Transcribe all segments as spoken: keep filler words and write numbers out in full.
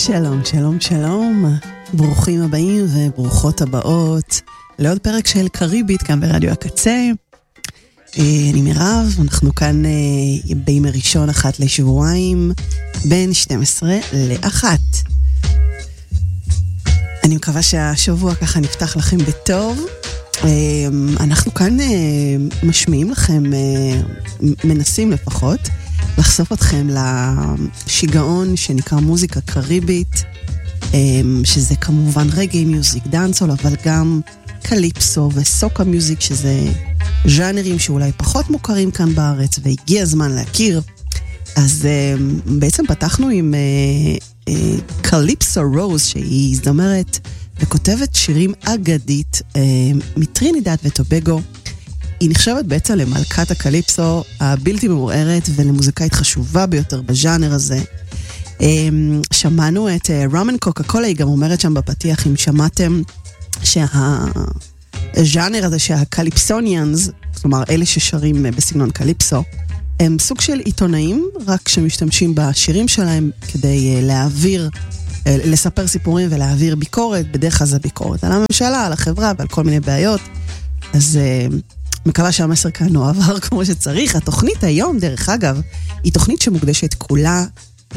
שלום, שלום, שלום. ברוכים הבאים וברוכות הבאות לעוד פרק של קריבית כאן ברדיו הקצה. אני מירב, אנחנו כאן בימי ראשון אחת לשבועיים בין שתים עשרה לאחת. אני מקווה שהשבוע ככה נפתח לכם בטוב. אנחנו כאן משמיעים לכם, מנסים לפחות, לחשוף אתכם לשיגעון שנקרא מוזיקה קריבית, שזה כמובן רגעי מיוזיק, דאנסול, אבל גם קליפסו וסוקה מיוזיק, שזה ז'אנרים שאולי פחות מוכרים כאן בארץ, והגיע הזמן להכיר. אז בעצם פתחנו עם קליפסו רוז, שהיא זמרת וכותבת שירים אגדית מטרינידד וטובגו. היא נחשבת בעצם למלכת הקליפסו הבלתי מעורערת ולמוזיקאית חשובה ביותר בז'אנר הזה. שמענו את ראמן קוקה קולה, היא גם אומרת שם בפתיח, אם שמעתם שהז'אנר הזה שהקליפסוניאנס, כלומר אלה ששרים בסגנון קליפסו, הם סוג של עיתונאים, רק שמשתמשים בשירים שלהם כדי להעביר, לספר סיפורים ולהעביר ביקורת, בדרך כלל זה ביקורת על הממשלה, על החברה ועל כל מיני בעיות. אז מקווה שהמסר כאן לא עבר כמו שצריך. התוכנית היום, דרך אגב, היא תוכנית שמוקדשת כולה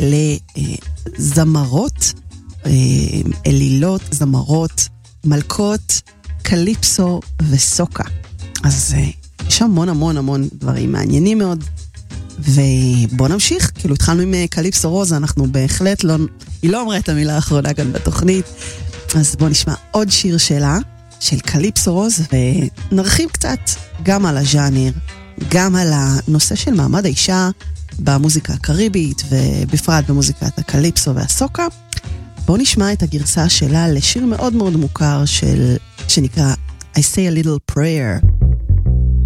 לזמרות, אלילות, זמרות, מלכות, קליפסו וסוקה. אז יש המון המון המון דברים מעניינים מאוד, ובוא נמשיך. כאילו התחלנו עם קליפסו רוז, אנחנו בהחלט לא, היא לא אמרה את המילה האחרונה כאן בתוכנית, אז בוא נשמע עוד שיר שלה, של קליפסו רוז, ונרחיב קצת גם על הז'אנר, גם על הנושא של מעמד האישה במוזיקה הקריבית, ובפרט במוזיקת הקליפסו והסוקה. בואו נשמע את הגרסה שלה לשיר מאוד מאוד מוכר של, שנקרא I Say a Little Prayer.